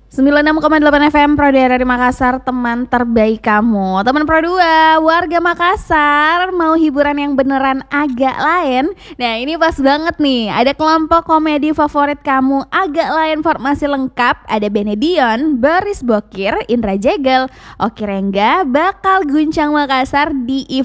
96,8 FM Pro Daerah di Makassar, teman terbaik kamu. Teman Pro 2, warga Makassar mau hiburan yang beneran agak lain. Nah, ini pas banget nih. Ada kelompok komedi favorit kamu agak lain, formasi lengkap. Ada Benedion, Boris Bokir, Indra Jegel, Oki Rengga bakal guncang Makassar di